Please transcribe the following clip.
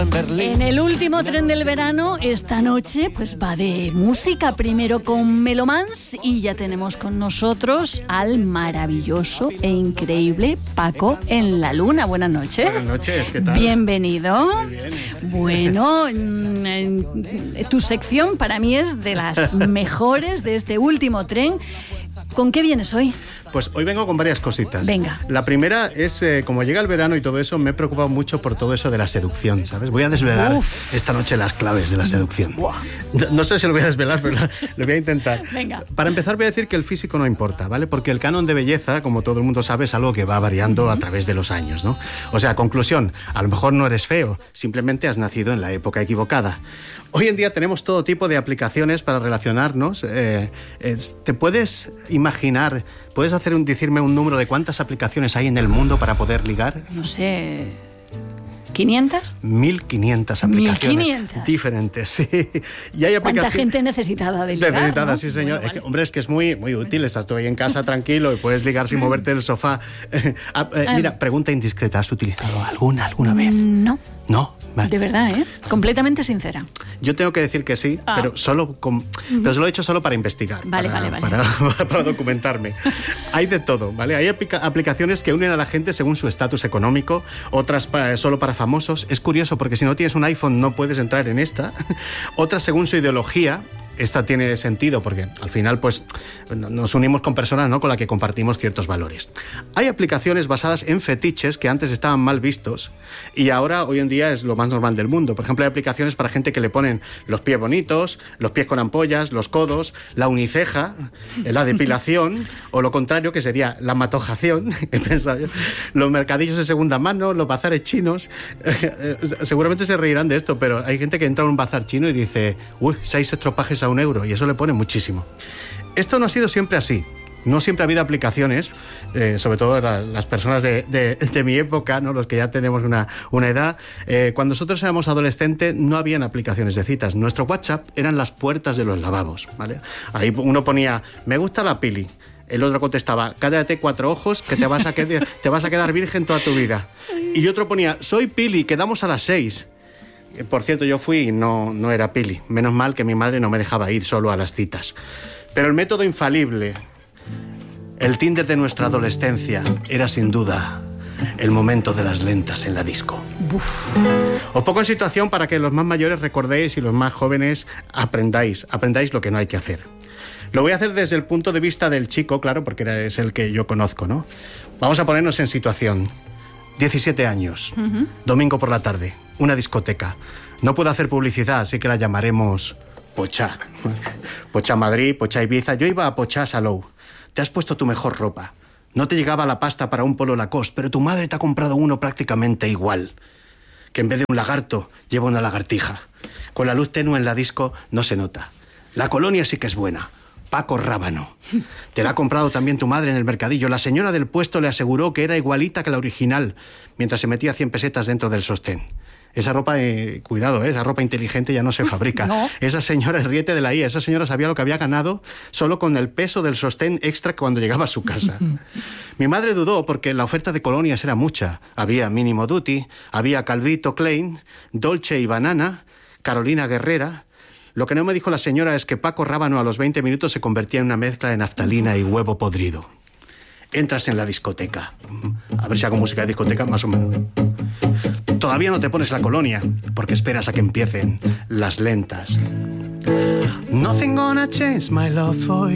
En el último tren del verano, esta noche, pues va de música. Primero con Melomans y ya tenemos con nosotros al maravilloso e increíble Paco en la Luna. Buenas noches. Buenas noches, ¿qué tal? Bienvenido. Muy bien. Bueno, tu sección para mí es de las mejores de este último tren. ¿Con qué vienes hoy? Pues hoy vengo con varias cositas. Venga. La primera es, como llega el verano y todo eso, me he preocupado mucho por todo eso de la seducción, ¿sabes? Voy a desvelar esta noche las claves de la seducción. No sé si lo voy a desvelar, pero lo voy a intentar. Venga. Para empezar voy a decir que el físico no importa, ¿vale? Porque el canon de belleza, como todo el mundo sabe, es algo que va variando a través de los años, ¿no? O sea, conclusión, a lo mejor no eres feo, simplemente has nacido en la época equivocada. Hoy en día tenemos todo tipo de aplicaciones para relacionarnos. ¿Te puedes imaginar, puedes decirme un número de cuántas aplicaciones hay en el mundo para poder ligar? No sé, ¿500? 1500 aplicaciones 1500. diferentes, sí. Y hay ¿Cuánta gente necesitada de ligar? Necesitada, ¿no? sí, señor. Bueno, vale. Hombre, es que es muy, muy útil. Estás tú ahí en casa tranquilo y puedes ligar sin moverte del sofá. Mira, pregunta indiscreta. ¿Has utilizado alguna vez? No. ¿No? Vale. De verdad, ¿eh? Completamente sincera. Yo tengo que decir que sí, pero se lo he hecho solo para investigar. Vale. Para documentarme. Hay de todo, ¿vale? Hay aplicaciones que unen a la gente según su estatus económico, otras solo para famosos. Es curioso porque si no tienes un iPhone no puedes entrar en esta. Otras según su ideología. Esta tiene sentido porque al final pues nos unimos con personas, ¿no?, con las que compartimos ciertos valores. Hay aplicaciones basadas en fetiches que antes estaban mal vistos y ahora hoy en día es lo más normal del mundo. Por ejemplo, hay aplicaciones para gente que le ponen los pies bonitos, los pies con ampollas, los codos, la uniceja, la depilación o lo contrario, que sería la matojación, los mercadillos de segunda mano, los bazares chinos. Seguramente se reirán de esto, pero hay gente que entra a un bazar chino y dice, 6 estropajes a €1, y eso le pone muchísimo. Esto no ha sido siempre así. No siempre ha habido aplicaciones, sobre todo las personas de mi época, ¿no?, los que ya tenemos una edad. Cuando nosotros éramos adolescentes no habían aplicaciones de citas. Nuestro WhatsApp eran las puertas de los lavabos, ¿vale? Ahí uno ponía, me gusta la Pili. El otro contestaba, cállate 4 ojos que te vas a quedar virgen toda tu vida. Y otro ponía, soy Pili, quedamos a las 6. Por cierto, yo fui y no era Pili. Menos mal que mi madre no me dejaba ir solo a las citas. Pero el método infalible, el Tinder de nuestra adolescencia, era sin duda el momento de las lentas en la disco. Os pongo en situación para que los más mayores recordéis y los más jóvenes aprendáis lo que no hay que hacer. Lo voy a hacer desde el punto de vista del chico, claro, porque es el que yo conozco, ¿no? Vamos a ponernos en situación. 17 años, domingo por la tarde, una discoteca. No puedo hacer publicidad, así que la llamaremos Pochá. Pochá Madrid, Pochá Ibiza. Yo iba a Pochá Salou. Te has puesto tu mejor ropa. No te llegaba la pasta para un polo Lacoste, pero tu madre te ha comprado uno prácticamente igual. Que en vez de un lagarto, lleva una lagartija. Con la luz tenue en la disco no se nota. La colonia sí que es buena. Paco Rábano. Te la ha comprado también tu madre en el mercadillo. La señora del puesto le aseguró que era igualita que la original, mientras se metía 100 pesetas dentro del sostén. Esa ropa, cuidado, esa ropa inteligente ya no se fabrica. No. Esa señora, ríete de la IA, esa señora sabía lo que había ganado solo con el peso del sostén extra cuando llegaba a su casa. Mi madre dudó porque la oferta de colonias era mucha. Había Mínimo Duty, había Calvito Klein, Dolce y Banana, Carolina Guerrera. Lo que no me dijo la señora es que Paco Rábano a los 20 minutos se convertía en una mezcla de naftalina y huevo podrido. Entras en la discoteca. A ver si hago música de discoteca, más o menos. Todavía no te pones la colonia, porque esperas a que empiecen las lentas. Nothing gonna change my love for you.